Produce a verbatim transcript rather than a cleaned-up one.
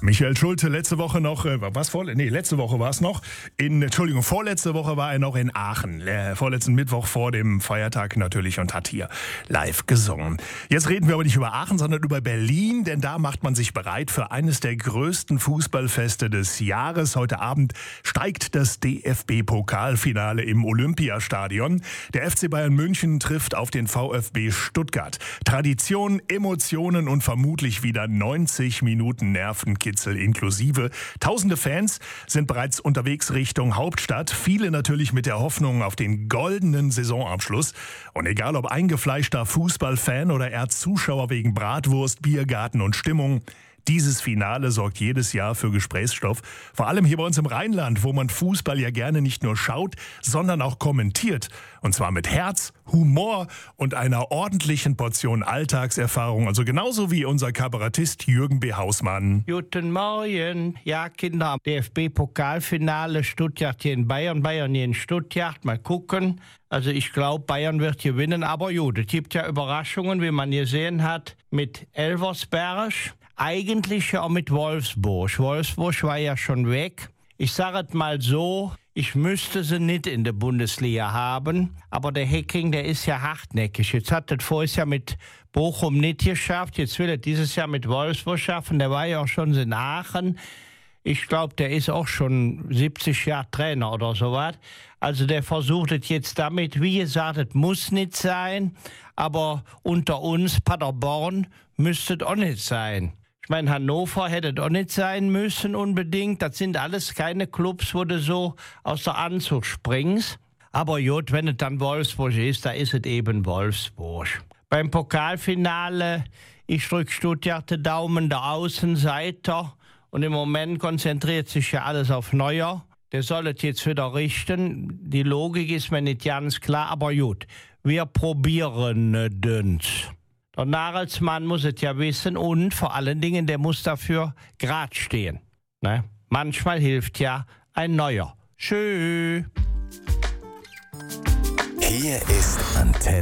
Michael Schulte, letzte Woche noch, äh, was vor, nee, letzte Woche war es noch, in, Entschuldigung, vorletzte Woche war er noch in Aachen, äh, vorletzten Mittwoch vor dem Feiertag natürlich und hat hier live gesungen. Jetzt reden wir aber nicht über Aachen, sondern über Berlin, denn da macht man sich bereit für eines der größten Fußballfeste des Jahres. Heute Abend steigt das D F B-Pokalfinale im Olympiastadion. Der F C Bayern München trifft auf den VfB Stuttgart. Tradition, Emotionen und vermutlich wieder neunzig Minuten Nervenkitzel inklusive. Tausende Fans sind bereits unterwegs Richtung Hauptstadt. Viele natürlich mit der Hoffnung auf den goldenen Saisonabschluss. Und egal ob eingefleischter Fußballfan oder eher Zuschauer wegen Bratwurst, Biergarten und Stimmung, dieses Finale sorgt jedes Jahr für Gesprächsstoff. Vor allem hier bei uns im Rheinland, wo man Fußball ja gerne nicht nur schaut, sondern auch kommentiert. Und zwar mit Herz, Humor und einer ordentlichen Portion Alltagserfahrung. Also genauso wie unser Kabarettist Jürgen B. Hausmann. Guten Morgen. Ja, Kinder, D F B-Pokalfinale, Stuttgart hier in Bayern, Bayern hier in Stuttgart. Mal gucken. Also ich glaube, Bayern wird gewinnen. Aber gut, es gibt ja Überraschungen, wie man gesehen hat, mit Elversberg. Eigentlich ja auch mit Wolfsburg. Wolfsburg war ja schon weg. Ich sage es mal so, ich müsste sie nicht in der Bundesliga haben, aber der Hecking, der ist ja hartnäckig. Jetzt hat das vorher ja mit Bochum nicht geschafft, jetzt will er dieses Jahr mit Wolfsburg schaffen. Der war ja auch schon in Aachen. Ich glaube, der ist auch schon siebzig Jahre Trainer oder sowas. Also der versucht es jetzt damit. Wie gesagt, es muss nicht sein, aber unter uns, Paderborn, müsste es auch nicht sein. Ich meine, Hannover hätte doch nicht sein müssen unbedingt. Das sind alles keine Clubs, wo du so aus der Anzug springst. Aber gut, wenn es dann Wolfsburg ist, da ist es eben Wolfsburg. Beim Pokalfinale, ich drücke Stuttgart den Daumen der Außenseiter. Und im Moment konzentriert sich ja alles auf Neuer. Der soll es jetzt wieder richten. Die Logik ist mir nicht ganz klar, aber gut. Wir probieren es. Der Nagelsmann muss es ja wissen und vor allen Dingen, der muss dafür gerade stehen. Ne? Manchmal hilft ja ein Neuer. Tschö. Hier ist Antenne.